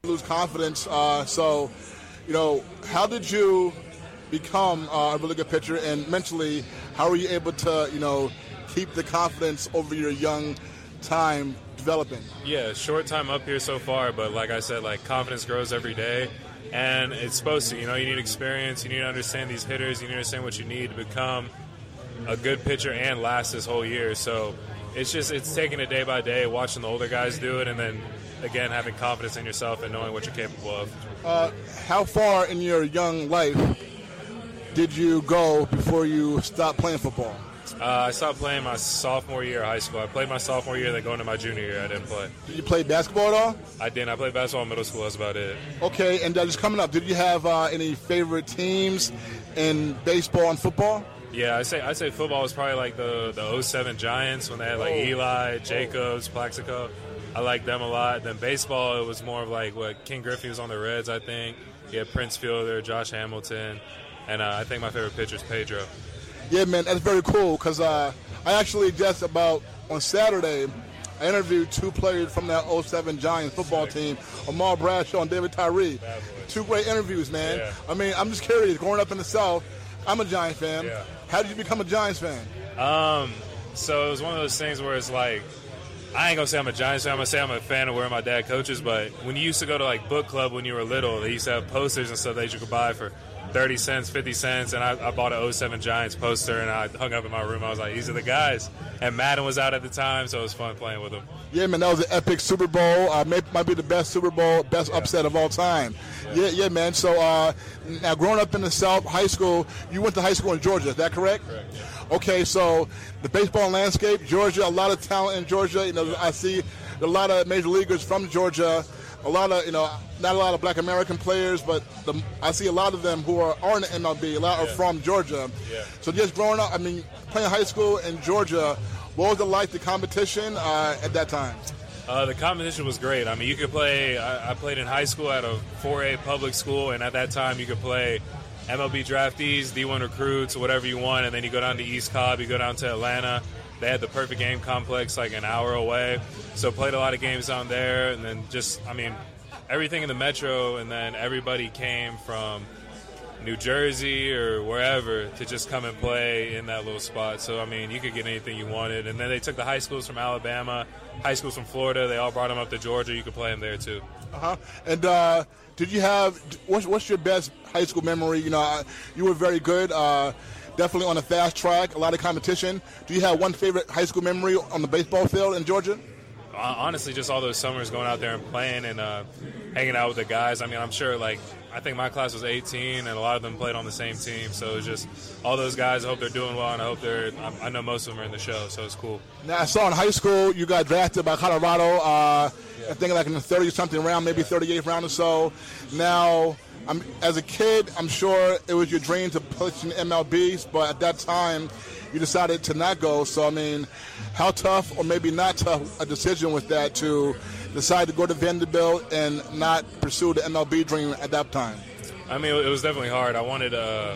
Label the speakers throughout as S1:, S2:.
S1: lose confidence. So, how did you become a really good pitcher, and mentally, how were you able to, keep the confidence over your young time developing?
S2: Yeah, short time up here so far, but like I said, confidence grows every day, and it's supposed to. You need experience, you need to understand these hitters, you need to understand what you need to become a good pitcher and last this whole year. So it's taking it day by day, watching the older guys do it, and then again having confidence in yourself and knowing what you're capable of.
S1: How far in your young life did you go before you stopped playing football?
S2: I stopped playing my sophomore year of high school. I played my sophomore year, then going to my junior year, I didn't play.
S1: Did you play basketball at all?
S2: I didn't. I played basketball in middle school. That's about it.
S1: Okay, and just coming up, did you have any favorite teams in baseball and football?
S2: Yeah, I say football was probably the 07 Giants when they had Eli, Jacobs, Plaxico. I liked them a lot. Then baseball, it was more of King Griffey was on the Reds, I think. You had Prince Fielder, Josh Hamilton, and I think my favorite pitcher is Pedro.
S1: Yeah, man, that's very cool because I actually just on Saturday, I interviewed two players from that 07 Giants football team, Amar Bradshaw and David Tyree. Two great interviews, man.
S2: Yeah.
S1: I mean, I'm just curious. Growing up in the South, I'm a Giants fan.
S2: Yeah.
S1: How did you become a Giants fan?
S2: So it was one of those things where it's I ain't gonna say I'm a Giants fan. I'm gonna say I'm a fan of where my dad coaches. But when you used to go to book club when you were little, they used to have posters and stuff that you could buy for 30 cents, 50 cents, and I bought a 07 Giants poster and I hung up in my room. I was like, these are the guys. And Madden was out at the time, so it was fun playing with them.
S1: Yeah, man, that was an epic Super Bowl. Might be the best Super Bowl, best upset of all time. Yeah, man. So now growing up in the South, high school, you went to high school in Georgia, is that correct?
S2: Correct, yeah.
S1: Okay, so the baseball landscape, Georgia, a lot of talent in Georgia. I see a lot of major leaguers from Georgia. A lot of, not a lot of Black American players, but I see a lot of them who are in the MLB. A lot are from Georgia.
S2: Yeah.
S1: So just growing up, playing high school in Georgia, what was it like, the competition at that time?
S2: The competition was great. You could play. I played in high school at a 4A public school, and at that time you could play MLB draftees, D1 recruits, whatever you want, and then you go down to East Cobb, you go down to Atlanta. They had the perfect game complex an hour away, so played a lot of games down there, and then everything in the metro, and then everybody came from New Jersey or wherever to just come and play in that little spot. So, you could get anything you wanted. And then they took the high schools from Alabama, high schools from Florida. They all brought them up to Georgia. You could play them there, too.
S1: And did you have – what's your best high school memory? You were very good, definitely on the fast track, a lot of competition. Do you have one favorite high school memory on the baseball field in Georgia?
S2: Honestly, just all those summers going out there and playing and hanging out with the guys. I'm sure, I think my class was 18, and a lot of them played on the same team. So it's just all those guys. I hope they're doing well, and I know most of them are in the show, so it's cool.
S1: Now, I saw in high school you got drafted by Colorado, I think in the 30-something round, maybe 38th round or so. Now, as a kid, I'm sure it was your dream to pitch in MLB, but at that time, you decided to not go. So, how tough or maybe not tough a decision was that to decide to go to Vanderbilt and not pursue the MLB dream at that time?
S2: It was definitely hard. I wanted to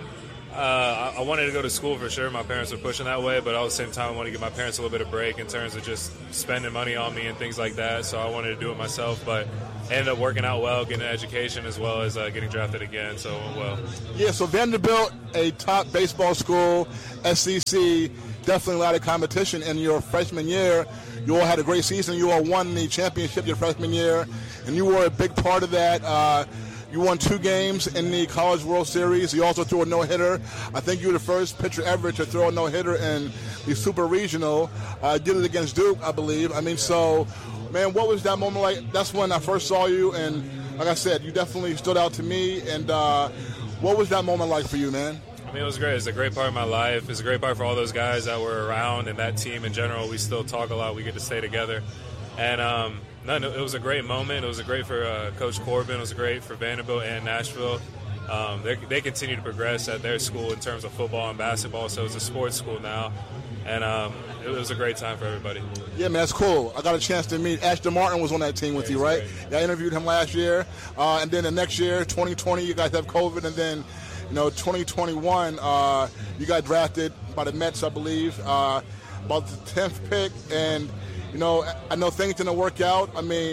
S2: go to school for sure. My parents were pushing that way, but at the same time, I wanted to give my parents a little bit of break in terms of just spending money on me and things like that. So I wanted to do it myself, but I ended up working out well, getting an education as well as getting drafted again. So it went well. Yeah,
S1: so Vanderbilt, a top baseball school, SEC, definitely a lot of competition. In your freshman year, you all had a great season. You all won the championship your freshman year, and you were a big part of that. You won 2 games in the College World Series. You also threw a no-hitter. I think you were the first pitcher ever to throw a no-hitter in the Super Regional. Did it against Duke, I believe. So, man, what was that moment like? That's when I first saw you, and like I said, you definitely stood out to me. And what was that moment like for you, man?
S2: It was great. It's a great part of my life. It's a great part for all those guys that were around, and that team in general. We still talk a lot. We get to stay together. And it was a great moment. It was great for Coach Corbin. It was great for Vanderbilt and Nashville. They continue to progress at their school in terms of football and basketball, so it's a sports school now. And it was a great time for everybody. Yeah, man, that's cool. I got a chance to meet Ashton Martin was on that team with you, right? Great. Yeah, I interviewed him last year. And then the next year, 2020, you guys have COVID, and then 2021, you got drafted by the Mets, I believe, about the 10th pick. And, I know things didn't work out.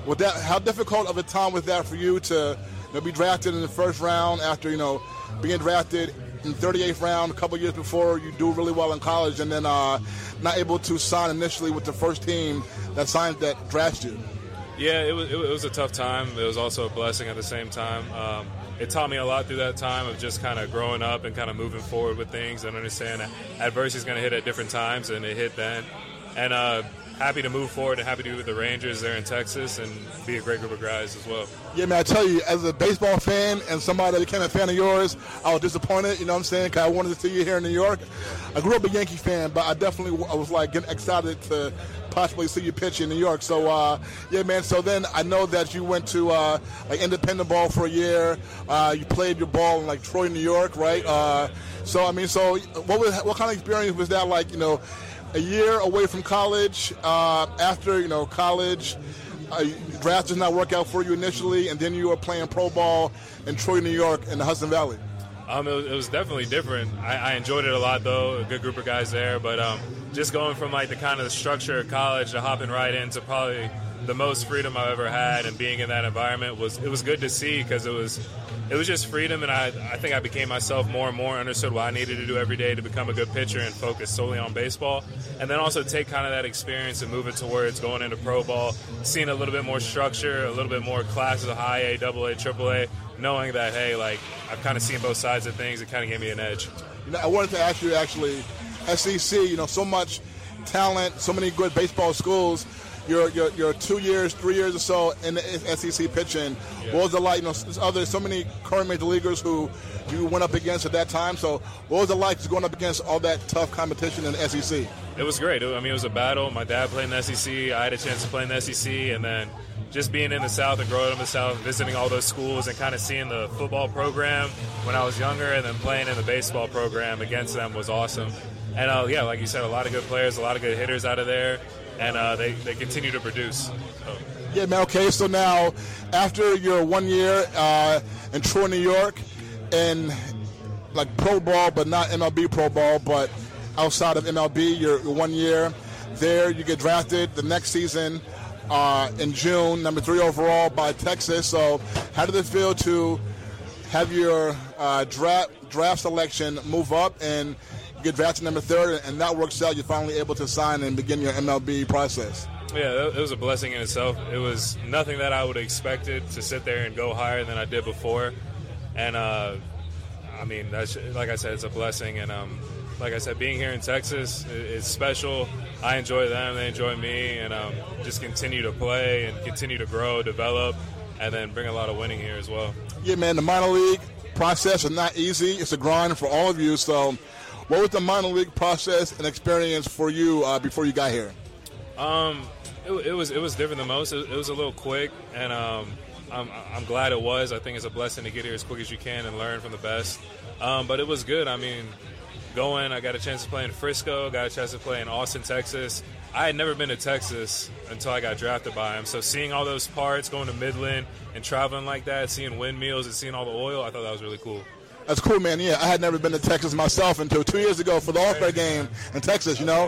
S1: With that, how difficult of a time was that for you to be drafted in the first round after being drafted in the 38th round a couple years before you do really well in college, and then not able to sign initially with the first team that drafted you?
S2: Yeah, it was a tough time. It was also a blessing at the same time. It taught me a lot through that time of just kind of growing up and kind of moving forward with things and understand that adversity is going to hit at different times, and it hit then. And happy to move forward and happy to be with the Rangers there in Texas and be a great group of guys as well.
S1: Yeah, man, I tell you, as a baseball fan and somebody that became a fan of yours, I was disappointed, you know what I'm saying, because I wanted to see you here in New York. I grew up a Yankee fan, but I was like getting excited to possibly see you pitch in New York. So, yeah, man, so then I know that you went to independent ball for a year. You played your ball in like Troy, New York, right? So what kind of experience was that like, a year away from college, after, college, draft does not work out for you initially, and then you were playing pro ball in Troy, New York in the Hudson Valley?
S2: It was definitely different. I enjoyed it a lot, though, a good group of guys there, but just going from like the kind of the structure of college to hopping right into probably the most freedom I've ever had, and being in that environment was good to see, because it was just freedom, and I think I became myself more and more, understood what I needed to do every day to become a good pitcher and focus solely on baseball, and then also take kind of that experience and move it towards going into pro ball, seeing a little bit more structure, a little bit more classes of high A, double A, triple A, knowing that, hey, like, I've kind of seen both sides of things. It kind of gave me an edge.
S1: I wanted to ask you, actually, SEC, so much talent, so many good baseball schools. Your 2 years, 3 years or so in the SEC pitching, yeah. What was it like? There's so many current major leaguers who you went up against at that time. So what was it like just going up against all that tough competition in the SEC?
S2: It was great. I mean, it was a battle. My dad played in the SEC. I had a chance to play in the SEC, and then just being in the South and growing up in the South, visiting all those schools and kind of seeing the football program when I was younger, and then playing in the baseball program against them was awesome. And yeah, like you said, a lot of good players, a lot of good hitters out of there. And they continue to produce. So.
S1: Yeah, man, okay, so now after your 1 year in Troy, New York, and like pro ball, but not MLB pro ball, but outside of MLB, your 1 year there, you get drafted the next season in June, number 3 overall by Texas. So how did it feel to have your draft selection move up and get drafted number 3, and that works out, you're finally able to sign and begin your MLB process?
S2: Yeah, it was a blessing in itself. It was nothing that I would have expected to sit there and go higher than I did before. And, I mean, that's, like I said, it's a blessing. And, like I said, being here in Texas is special. I enjoy them. They enjoy me. And just continue to play and continue to grow, develop, and then bring a lot of winning here as well. Yeah, man, the minor league process is not easy. It's a grind for all of you. So what was the minor league process and experience for you before you got here? It was different than most. It was a little quick, and I'm glad it was. I think it's a blessing to get here as quick as you can and learn from the best. But it was good. I mean, I got a chance to play in Frisco, got a chance to play in Austin, Texas. I had never been to Texas until I got drafted by him. So seeing all those parts, going to Midland and traveling like that, seeing windmills and seeing all the oil, I thought that was really cool.
S1: That's cool, man. Yeah, I had never been to Texas myself until 2 years ago for the All-Star game in Texas, Yeah.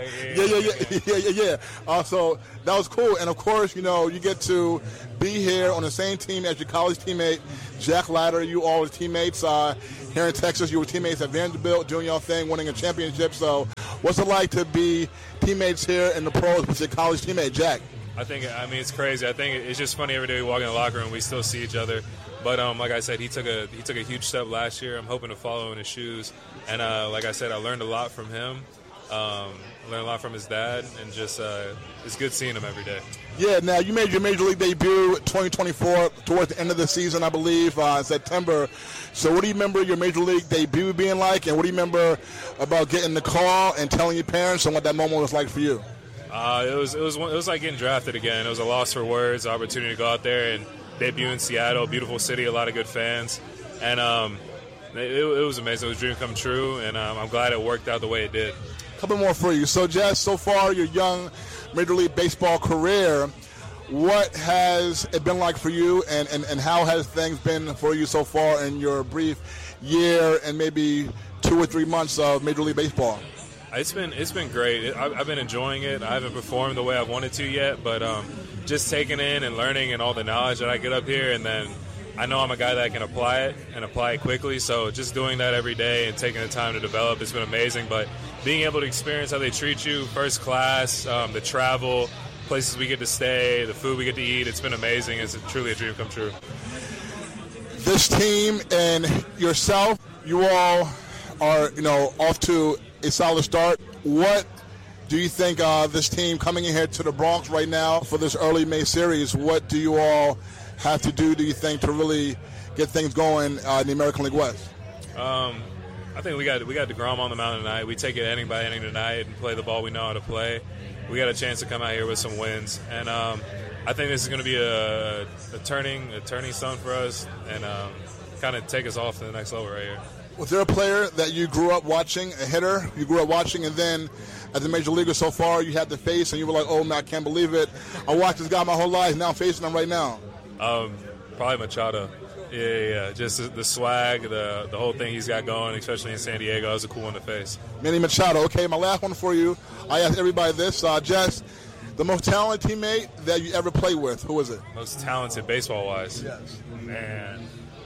S1: So that was cool. And, of course, you get to be here on the same team as your college teammate, Jack Leiter. You all were teammates here in Texas. You were teammates at Vanderbilt, doing your thing, winning a championship. So what's it like to be teammates here in the pros with your college teammate, Jack?
S2: It's crazy. I think it's just funny every day we walk in the locker room, we still see each other. But like I said, he took a huge step last year. I'm hoping to follow in his shoes. And like I said, I learned a lot from him. Learned a lot from his dad, and just it's good seeing him every day.
S1: Yeah, now you made your Major League debut 2024 towards the end of the season, I believe, in September. So what do you remember your Major League debut being like, and what do you remember about getting the call and telling your parents and what that moment was like for you?
S2: It was like getting drafted again. It was a loss for words, opportunity to go out there and debut in Seattle, beautiful city, a lot of good fans, and it was amazing. It was a dream come true, and I'm glad it worked out the way it did.
S1: A couple more for you. So, Jess, so far your young Major League Baseball career, what has it been like for you, and how has things been for you so far in your brief year and maybe 2 or 3 months of Major League Baseball?
S2: It's been great. I've been enjoying it. I haven't performed the way I've wanted to yet, but just taking in and learning and all the knowledge that I get up here, and then I know I'm a guy that can apply it and apply it quickly. So just doing that every day and taking the time to develop, it's been amazing. But being able to experience how they treat you, first class, the travel, places we get to stay, the food we get to eat, it's been amazing. It's truly a dream come true.
S1: This team and yourself, you all are, off to a solid start. What do you think this team coming in here to the Bronx right now for this early May series, what do you all have to do you think, to really get things going in the American League West?
S2: I think we got DeGrom on the mound tonight. We take it inning by inning tonight and play the ball we know how to play. We got a chance to come out here with some wins, and I think this is going to be a turning stone for us, and kind of take us off to the next level right here.
S1: Was there a player that you grew up watching, a hitter you grew up watching, and then as a major leaguer so far you had to face, and you were like, oh, man, I can't believe it. I watched this guy my whole life. Now I'm facing him right now.
S2: Probably Machado. Yeah. Just the swag, the whole thing he's got going, especially in San Diego. That was a cool one to face.
S1: Manny Machado. Okay, my last one for you. I asked everybody this. Jess, the most talented teammate that you ever played with, who is it?
S2: Most talented baseball-wise?
S1: Yes.
S2: Man.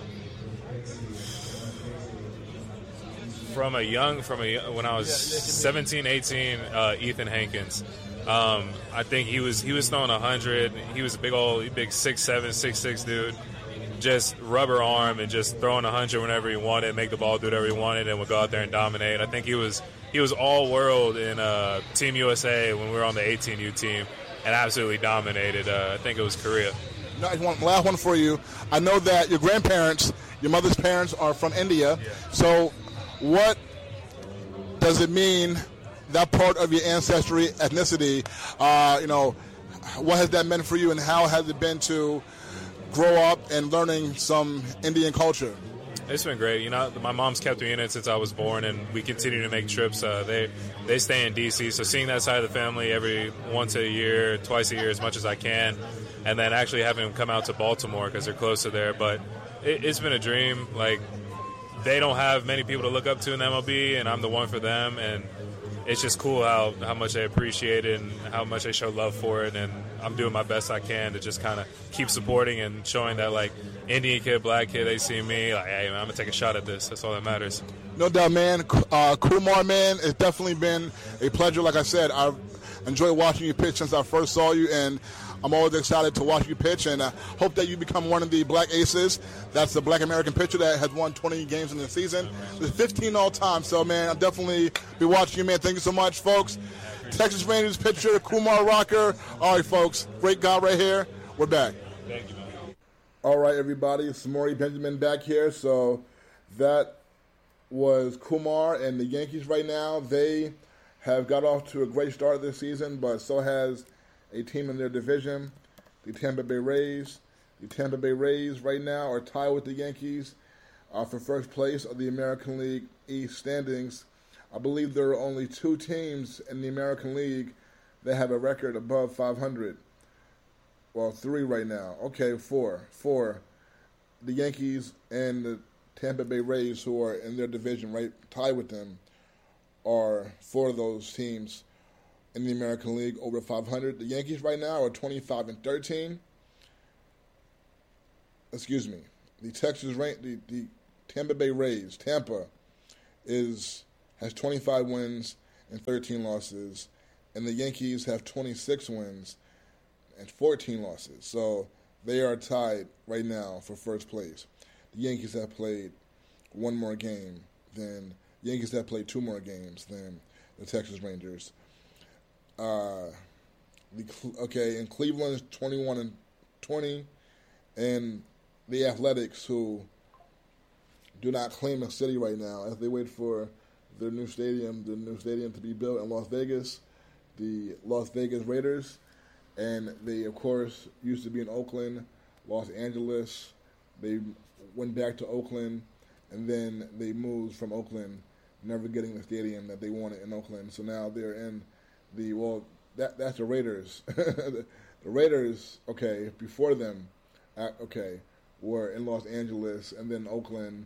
S2: From a young, when I was 17, 18, Ethan Hankins. I think he was throwing 100. He was a big 6'7", 6'6" dude. Just rubber arm and just throwing 100 whenever he wanted, make the ball do whatever he wanted, and would go out there and dominate. I think he was all world in Team USA when we were on the 18U team, and absolutely dominated. I think it was Korea.
S1: Last one for you. I know that your grandparents, your mother's parents, are from India.
S2: Yeah.
S1: So what does it mean, that part of your ancestry, ethnicity, what has that meant for you, and how has it been to grow up and learning some Indian culture?
S2: It's been great. My mom's kept me in it since I was born, and we continue to make trips. They stay in D.C., so seeing that side of the family every once a year, twice a year, as much as I can, and then actually having them come out to Baltimore because they're closer there. But it's been a dream. Like, they don't have many people to look up to in the MLB, and I'm the one for them, and it's just cool how much they appreciate it and how much they show love for it, and I'm doing my best I can to just kind of keep supporting and showing that, like, Indian kid, black kid, they see me, like, hey, man, I'm going to take a shot at this. That's all that matters.
S1: No doubt, man. Kumar, man, it's definitely been a pleasure. Like I said, I've enjoyed watching you pitch since I first saw you, and I'm always excited to watch you pitch, and I hope that you become one of the black aces. That's the black American pitcher that has won 20 games in the season. There's 15 all time, so, man, I'll definitely be watching you, man. Thank you so much, folks. Texas Rangers pitcher Kumar Rocker. All right, folks, great guy right here. We're back.
S2: Thank you, man.
S1: All right, everybody, it's Samori Benjamin back here. So that was Kumar and the Yankees right now. They have got off to a great start this season, but so has a team in their division, the Tampa Bay Rays. The Tampa Bay Rays right now are tied with the Yankees for first place of the American League East standings. I believe there are only two teams in the American League that have a record above 500. Well, three right now. Okay, four. The Yankees and the Tampa Bay Rays, who are in their division, right, tied with them, are four of those teams in the American League over 500. The Yankees right now are 25-13. Excuse me. The Tampa Bay Rays, Tampa, has 25 wins and 13 losses, and the Yankees have 26 wins and 14 losses. So they are tied right now for first place. The Yankees have played two more games than the Texas Rangers. And Cleveland is 21-20, and the Athletics, who do not claim a city right now as they wait for the new stadium to be built in Las Vegas, the Las Vegas Raiders, and they, of course, used to be in Oakland, Los Angeles. They went back to Oakland, and then they moved from Oakland, never getting the stadium that they wanted in Oakland. So now they're in that's the Raiders. The Raiders, before them, were in Los Angeles and then Oakland,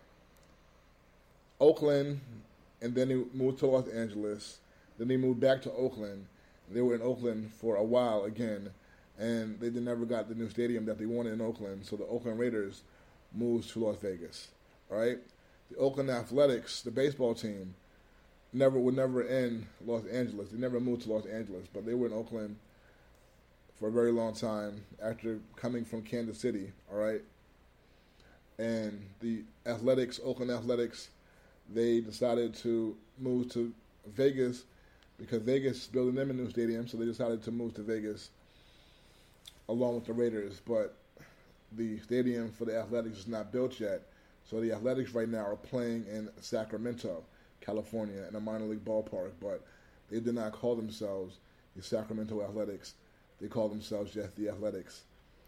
S1: and then they moved to Los Angeles. Then they moved back to Oakland. They were in Oakland for a while again, and they never got the new stadium that they wanted in Oakland. So the Oakland Raiders moved to Las Vegas. All right, the Oakland Athletics, the baseball team, would never in Los Angeles. They never moved to Los Angeles, but they were in Oakland for a very long time after coming from Kansas City. All right, and the Athletics, Oakland Athletics, they decided to move to Vegas because Vegas is building them a new stadium, so they decided to move to Vegas along with the Raiders. But the stadium for the Athletics is not built yet, so the Athletics right now are playing in Sacramento, California, in a minor league ballpark, but they did not call themselves the Sacramento Athletics. They call themselves just the Athletics.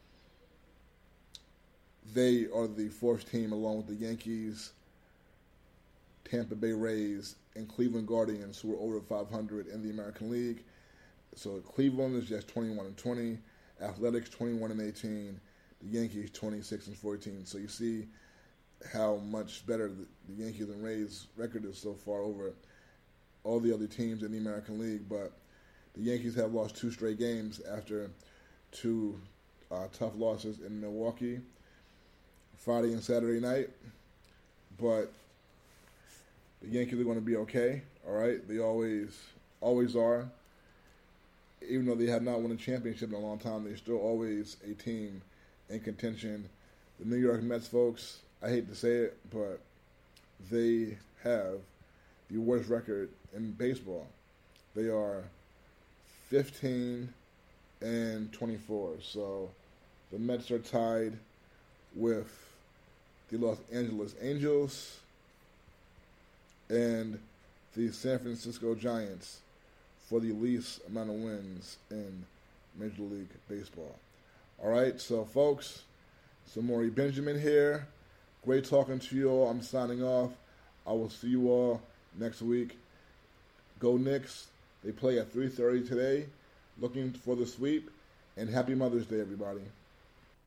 S1: They are the fourth team along with the Yankees, Tampa Bay Rays, and Cleveland Guardians, who are over 500 in the American League. So Cleveland is just 21-20, Athletics 21-18, the Yankees 26-14. So you see how much better the Yankees and Rays record is so far over all the other teams in the American League. But the Yankees have lost 2 straight games after 2 tough losses in Milwaukee, Friday and Saturday night. But the Yankees are going to be okay, all right? They always are. Even though they have not won a championship in a long time, they're still always a team in contention. The New York Mets, folks, I hate to say it, but they have the worst record in baseball. They are 15-24. So the Mets are tied with the Los Angeles Angels and the San Francisco Giants for the least amount of wins in Major League Baseball. All right, so folks, Samori Benjamin here. Great talking to you all. I'm signing off. I will see you all next week. Go Knicks. They play at 3:30 today. Looking for the sweep. And happy Mother's Day, everybody.